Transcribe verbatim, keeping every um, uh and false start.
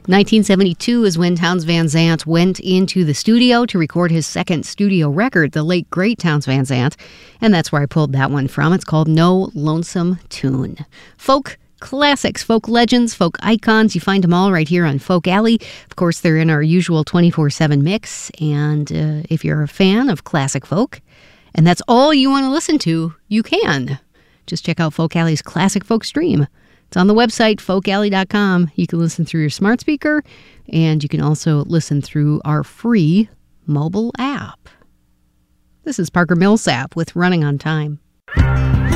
nineteen seventy-two is when Townes Van Zandt went into the studio to record his second studio record, the late, great Townes Van Zandt. And that's where I pulled that one from. It's called No Lonesome Tune. Folk classics, folk legends, folk icons. You find them all right here on Folk Alley. Of course, they're in our usual twenty-four seven mix. And uh, if you're a fan of classic folk, and that's all you want to listen to, you can. Just check out Folk Alley's Classic Folk Stream. It's on the website, folk alley dot com. You can listen through your smart speaker, and you can also listen through our free mobile app. This is Parker Millsap with Running on Time.